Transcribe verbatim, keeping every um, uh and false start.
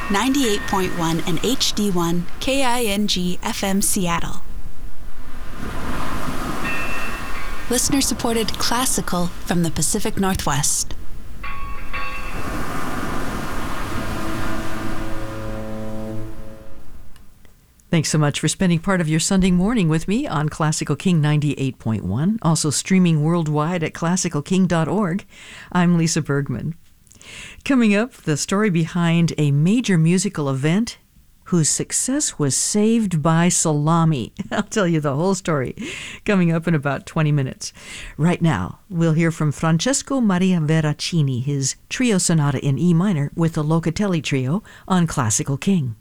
ninety-eight point one and H D one K I N G F M Seattle. Listener-supported classical from the Pacific Northwest. Thanks so much for spending part of your Sunday morning with me on Classical King ninety-eight point one, also streaming worldwide at classical king dot org. I'm Lisa Bergman. Coming up, the story behind a major musical event whose success was saved by salami. I'll tell you the whole story coming up in about twenty minutes. Right now, we'll hear from Francesco Maria Veracini, his trio sonata in E minor with the Locatelli Trio on Classical King.